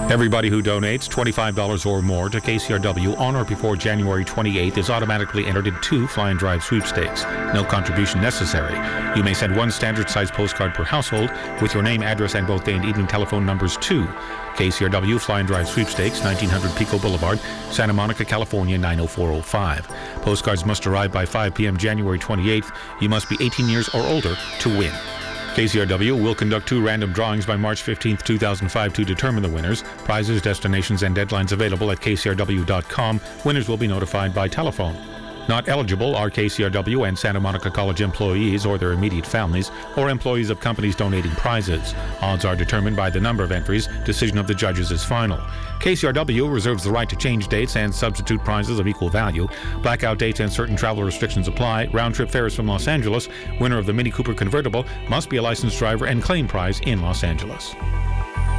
Everybody who donates $25 or more to KCRW on or before January 28th is automatically entered in 2 Fly and Drive sweepstakes. No contribution necessary. You may send 1 standard-sized postcard per household with your name, address, and both day and evening telephone numbers to KCRW Fly and Drive Sweepstakes, 1900 Pico Boulevard, Santa Monica, California, 90405. Postcards must arrive by 5 p.m. January 28th. You must be 18 years or older to win. KCRW will conduct 2 random drawings by March 15, 2005 to determine the winners. Prizes, destinations, and deadlines available at kcrw.com. Winners will be notified by telephone. Not eligible are KCRW and Santa Monica College employees or their immediate families, or employees of companies donating prizes. Odds are determined by the number of entries. Decision of the judges is final. KCRW reserves the right to change dates and substitute prizes of equal value. Blackout dates and certain travel restrictions apply. Round-trip fares from Los Angeles. Winner of the Mini Cooper convertible must be a licensed driver and claim prize in Los Angeles.